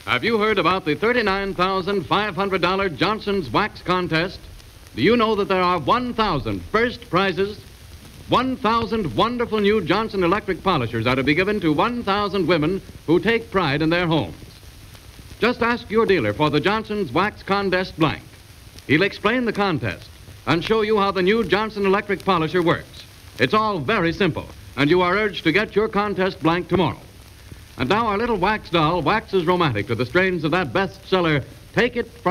Have you heard about the $39,500 Johnson's Wax Contest? Do you know that there are 1,000 first prizes? 1,000 wonderful new Johnson electric polishers are to be given to 1,000 women who take pride in their homes. Just ask your dealer for the Johnson's Wax Contest blank. He'll explain the contest and show you how the new Johnson electric polisher works. It's all very simple, and you are urged to get your contest blank tomorrow. And now our little wax doll waxes romantic to the strains of that bestseller, Take It From